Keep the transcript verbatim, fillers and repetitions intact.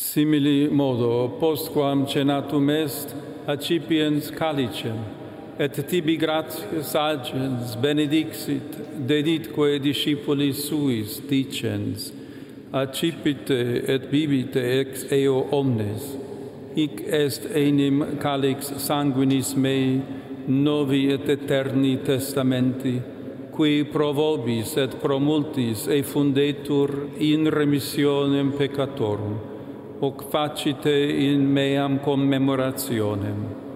Simili modo, postquam cenatum est, accipiens calicem, et tibi gratias agens benedixit, deditque discipulis suis, dicens, accipite et bibite ex eo omnes, hic est enim calix sanguinis mei, novi et eterni testamenti, qui pro vobis et pro multis effundetur in remissionem peccatorum, hoc facite in meam commemorationem.